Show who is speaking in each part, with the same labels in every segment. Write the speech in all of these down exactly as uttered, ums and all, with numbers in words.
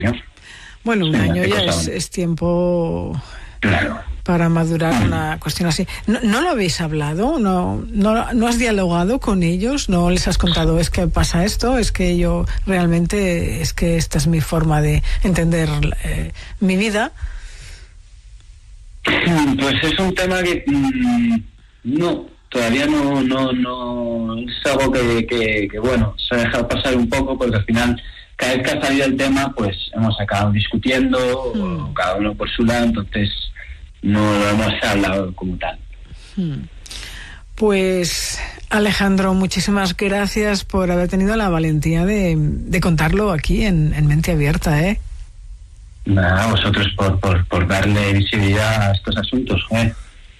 Speaker 1: Bueno, un
Speaker 2: sí,
Speaker 1: año ya
Speaker 2: cosa...
Speaker 1: es, es tiempo
Speaker 2: claro.
Speaker 1: para madurar una cuestión así. ¿No, no lo habéis hablado? ¿No, no, ¿No has dialogado con ellos? ¿No les has contado, es que pasa esto, es que yo realmente, es que esta es mi forma de entender eh, mi vida?
Speaker 2: Pues es un tema que mmm, no, todavía no, no, no es algo que, que, que bueno, se ha dejado pasar un poco, porque al final cada vez que ha salido el tema, pues hemos acabado discutiendo, mm. o cada uno por su lado, entonces no lo hemos hablado como tal.
Speaker 1: Mm. Pues Alejandro, muchísimas gracias por haber tenido la valentía de, de contarlo aquí en, en Mente Abierta, ¿eh?
Speaker 2: Nada, vosotros por, por, por darle visibilidad a estos asuntos, ¿eh?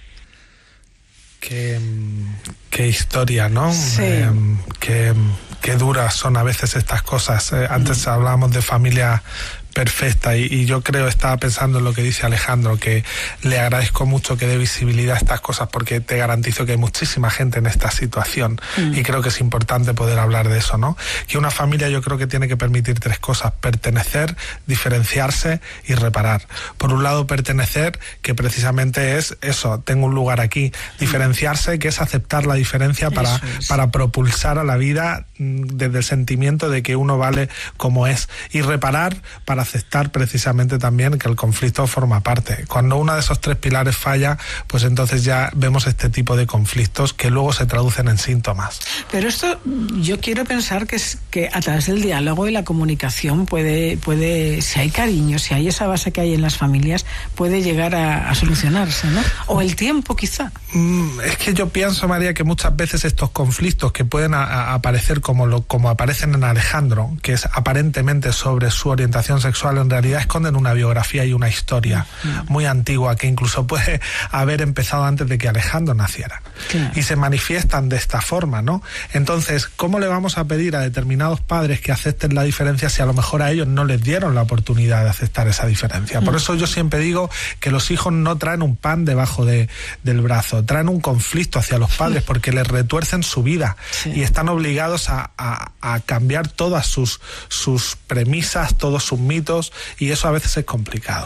Speaker 3: Qué, qué historia, ¿no?
Speaker 1: Sí.
Speaker 3: Eh, qué, qué duras son a veces estas cosas. Eh, antes mm. hablábamos de familia perfecta y, y yo creo, estaba pensando en lo que dice Alejandro, que le agradezco mucho que dé visibilidad a estas cosas, porque te garantizo que hay muchísima gente en esta situación mm. y creo que es importante poder hablar de eso, ¿no? Que una familia, yo creo que tiene que permitir tres cosas: pertenecer, diferenciarse y reparar. Por un lado, pertenecer, que precisamente es eso, tengo un lugar aquí. Diferenciarse, que es aceptar la diferencia para, es. para propulsar a la vida desde el sentimiento de que uno vale como es. Y reparar, para aceptar precisamente también que el conflicto forma parte. Cuando uno de esos tres pilares falla, pues entonces ya vemos este tipo de conflictos que luego se traducen en síntomas.
Speaker 1: Pero esto, yo quiero pensar que es que a través del diálogo y la comunicación puede, puede, si hay cariño, si hay esa base que hay en las familias, puede llegar a, a solucionarse, ¿no? O el tiempo, quizá.
Speaker 3: Mm, es que yo pienso, María, que muchas veces estos conflictos que pueden a, a aparecer como, lo, como aparecen en Alejandro, que es aparentemente sobre su orientación sexual, en realidad esconden una biografía y una historia mm. muy antigua, que incluso puede haber empezado antes de que Alejandro naciera. Claro. Y se manifiestan de esta forma, ¿no? Entonces, ¿cómo le vamos a pedir a determinados padres que acepten la diferencia si a lo mejor a ellos no les dieron la oportunidad de aceptar esa diferencia? Mm. Por eso yo siempre digo que los hijos no traen un pan debajo de, del brazo, traen un conflicto hacia los padres, porque les retuercen su vida, sí. y están obligados a, a, a cambiar todas sus, sus premisas, todos sus mitos, y eso a veces es complicado.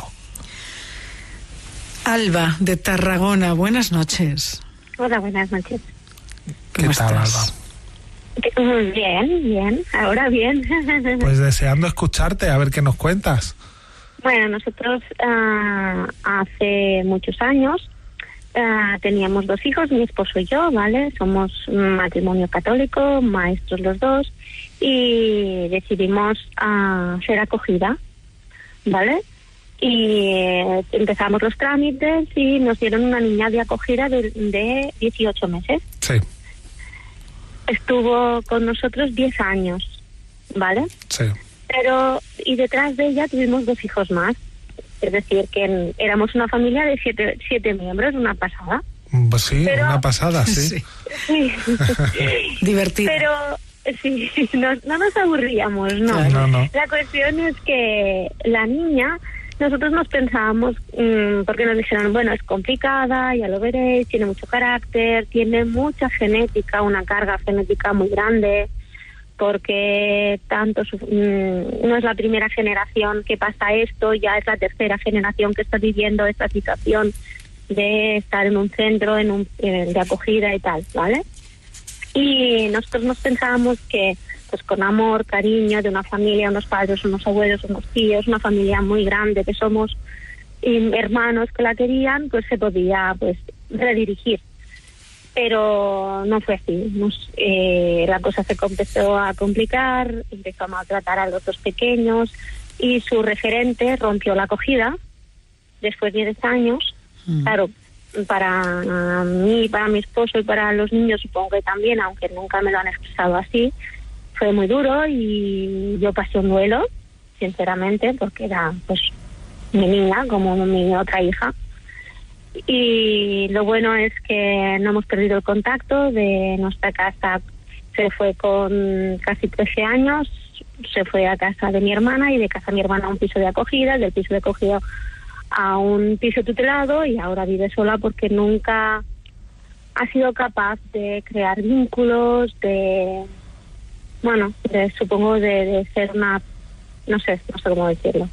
Speaker 1: Alba, de Tarragona, buenas noches.
Speaker 4: Hola, buenas noches.
Speaker 3: ¿Qué tal, Alba?
Speaker 4: Bien, bien, ahora bien.
Speaker 3: Pues deseando escucharte, a ver qué nos cuentas.
Speaker 4: Bueno, nosotros uh, hace muchos años uh, teníamos dos hijos, mi esposo y yo, ¿vale? Somos un matrimonio católico, maestros los dos, y decidimos uh, hacer acogida, ¿vale? Y eh, empezamos los trámites y nos dieron una niña de acogida de, de dieciocho meses.
Speaker 3: Sí.
Speaker 4: Estuvo con nosotros diez años, ¿vale?
Speaker 3: Sí.
Speaker 4: Pero, y detrás de ella tuvimos dos hijos más. Es decir, que éramos una familia de siete, siete miembros, una pasada.
Speaker 3: Pues sí, pero, una pasada, sí.
Speaker 4: Sí.
Speaker 1: Divertido.
Speaker 4: Pero sí, no, no nos aburríamos, no.
Speaker 3: no, no.
Speaker 4: La cuestión es que la niña, nosotros nos pensábamos, mmm, porque nos dijeron, bueno, es complicada, ya lo veréis, tiene mucho carácter, tiene mucha genética, una carga genética muy grande, porque tanto su, mmm, no es la primera generación que pasa esto, ya es la tercera generación que está viviendo esta situación de estar en un centro en un, eh, de acogida y tal, ¿vale? Y nosotros nos pensábamos que pues con amor, cariño de una familia, unos padres, unos abuelos, unos tíos, una familia muy grande que somos, y hermanos que la querían, pues se podía pues redirigir. Pero no fue así. Nos, eh, la cosa se empezó a complicar, empezó a maltratar a los dos pequeños y su referente rompió la acogida después de diez años. Mm. Claro, para mí, para mi esposo y para los niños supongo que también, aunque nunca me lo han expresado así, fue muy duro y yo pasé un duelo, sinceramente, porque era pues mi niña como mi otra hija. Y lo bueno es que no hemos perdido el contacto. De nuestra casa se fue con casi trece años, se fue a casa de mi hermana y de casa de mi hermana a un piso de acogida, del piso de acogida a un piso tutelado, y ahora vive sola porque nunca ha sido capaz de crear vínculos, de, bueno, de, supongo de, de ser una, no sé, no sé cómo decirlo.